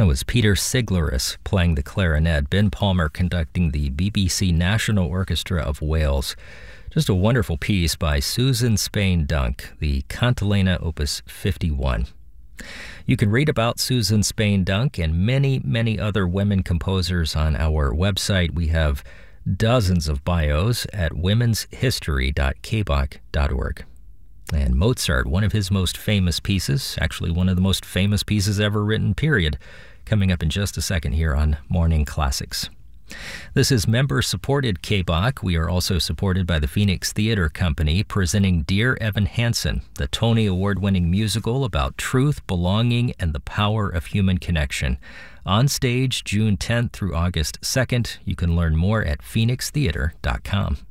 That was Peter Siglaris playing the clarinet, Ben Palmer conducting the BBC National Orchestra of Wales. Just a wonderful piece by Susan Spain Dunk, the Cantilena Opus 51. You can read about Susan Spain Dunk and many, many other women composers on our website. We have dozens of bios at womenshistory.kbach.org. And Mozart, one of his most famous pieces, actually one of the most famous pieces ever written, period, coming up in just a second here on Morning Classics. This is member-supported K-Bach. We are also supported by the Phoenix Theater Company, presenting Dear Evan Hansen, the Tony Award-winning musical about truth, belonging, and the power of human connection. On stage June 10th through August 2nd. You can learn more at phoenixtheater.com.